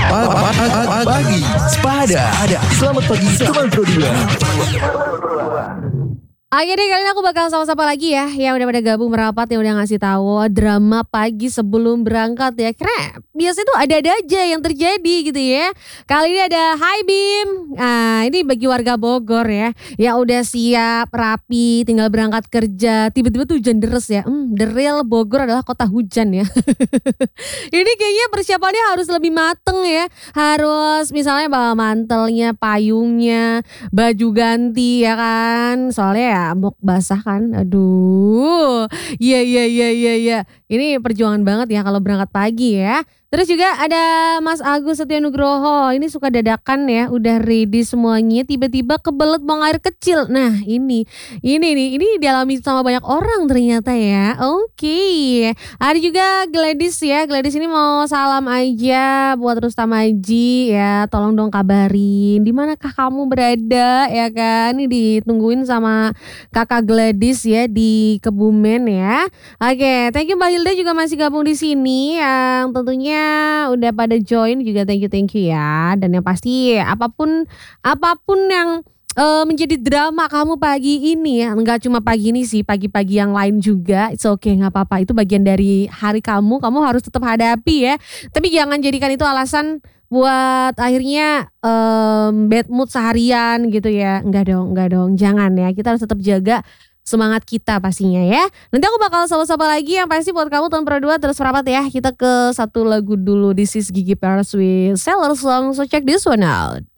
Pagi Sepada. Selamat pagi teman Pro 2. Oke deh, kali ini aku bakal sama-sama lagi ya yang udah pada gabung merapat, yang udah ngasih tahu drama pagi sebelum berangkat ya. Karena biasanya tuh ada-ada aja yang terjadi gitu ya. Kali ini ada Hai Bim. Nah, ini bagi warga Bogor ya yang udah siap, rapi, tinggal berangkat kerja. Tiba-tiba tuh hujan deres ya. The real Bogor adalah kota hujan ya. Ini kayaknya persiapannya harus lebih mateng ya. Harus misalnya bawa mantelnya, payungnya, baju ganti ya kan. Soalnya ya mau basah kan. Aduh. Iya. Ini perjuangan banget ya kalau berangkat pagi ya. Terus juga ada Mas Agus Setia Nugroho. Ini suka dadakan ya, udah ready semuanya, tiba-tiba kebelet buang air kecil. Nah, ini nih, ini dialami sama banyak orang ternyata ya. Oke. Ada juga Gladys ya. Gladys ini mau salam aja buat Rustam Aji ya. Tolong dong kabarin di manakah kamu berada ya kan. Ini ditungguin sama Kakak Gladys ya di Kebumen ya. Oke, thank you Mbak Hilda juga masih gabung di sini yang tentunya udah pada join juga, thank you ya. Dan yang pasti apapun yang menjadi drama kamu pagi ini ya, nggak cuma pagi ini sih, pagi-pagi yang lain juga, it's okay, nggak apa-apa, itu bagian dari hari kamu harus tetap hadapi ya. Tapi jangan jadikan itu alasan buat akhirnya bad mood seharian gitu ya. Enggak dong, jangan ya, kita harus tetap jaga semangat kita pastinya ya. Nanti aku bakal sapa-sapa lagi yang pasti buat kamu tahun Pro 2 terus merapat ya. Kita ke satu lagu dulu, This is Gigi Paris with Sailor Song, so check this one out.